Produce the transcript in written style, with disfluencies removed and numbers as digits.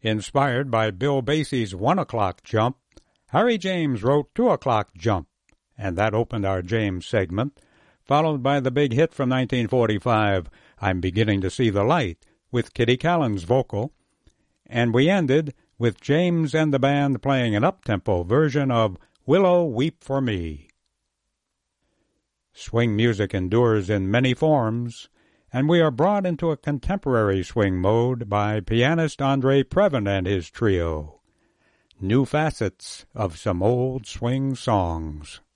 Inspired by Bill Basie's 1 o'clock jump, Harry James wrote 2 o'clock jump, and that opened our James segment, followed by the big hit from 1945, I'm Beginning to See the Light, with Kitty Callan's vocal, and we ended with James and the band playing an up-tempo version of Willow Weep for Me. Swing music endures in many forms, and we are brought into a contemporary swing mode by pianist Andre Previn and his trio. New facets of some old swing songs.